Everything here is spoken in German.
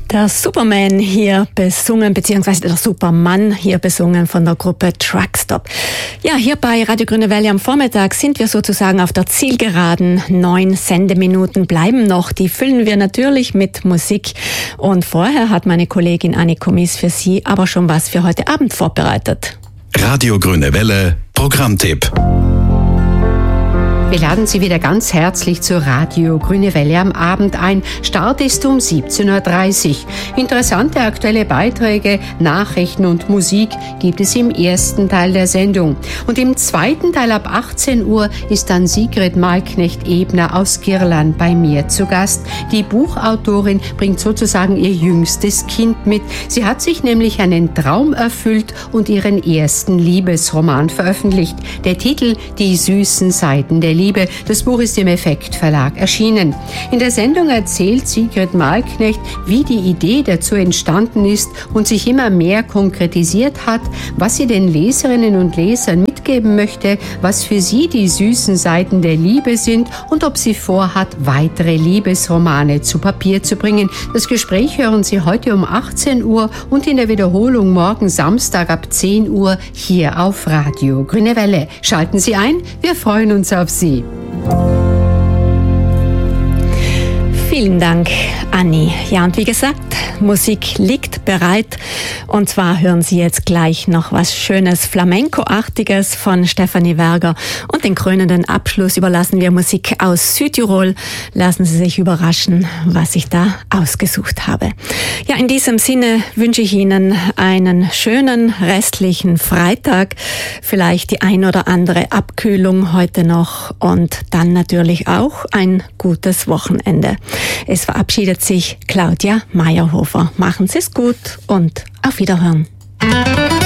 Der Superman hier besungen, beziehungsweise der Supermann hier besungen von der Gruppe Truckstop. Ja, hier bei Radio Grüne Welle am Vormittag sind wir sozusagen auf der Zielgeraden. 9 Sendeminuten bleiben noch. Die füllen wir natürlich mit Musik. Und vorher hat meine Kollegin Anniko Mies für Sie aber schon was für heute Abend vorbereitet. Radio Grüne Welle, Programmtipp. Wir laden Sie wieder ganz herzlich zur Radio Grüne Welle am Abend ein. Start ist um 17.30 Uhr. Interessante aktuelle Beiträge, Nachrichten und Musik gibt es im ersten Teil der Sendung. Und im zweiten Teil ab 18 Uhr ist dann Sigrid Malknecht-Ebner aus Girland bei mir zu Gast. Die Buchautorin bringt sozusagen ihr jüngstes Kind mit. Sie hat sich nämlich einen Traum erfüllt und ihren ersten Liebesroman veröffentlicht. Der Titel Die süßen Seiten der Liebe. Das Buch ist im Effekt Verlag erschienen. In der Sendung erzählt Sigrid Malknecht, wie die Idee dazu entstanden ist und sich immer mehr konkretisiert hat, was sie den Leserinnen und Lesern mitgeben möchte, was für sie die süßen Seiten der Liebe sind und ob sie vorhat, weitere Liebesromane zu Papier zu bringen. Das Gespräch hören Sie heute um 18 Uhr und in der Wiederholung morgen Samstag ab 10 Uhr hier auf Radio Grüne Welle. Schalten Sie ein, wir freuen uns auf Sie. Vielen Dank, Anni. Ja, und wie gesagt, Musik liegt bereit. Und zwar hören Sie jetzt gleich noch was Schönes Flamenco-artiges von Stefanie Werger. Und den krönenden Abschluss überlassen wir Musik aus Südtirol. Lassen Sie sich überraschen, was ich da ausgesucht habe. Ja, in diesem Sinne wünsche ich Ihnen einen schönen restlichen Freitag. Vielleicht die ein oder andere Abkühlung heute noch und dann natürlich auch ein gutes Wochenende. Es verabschiedet sich Claudia Meyerhofer. Machen Sie es gut und auf Wiederhören.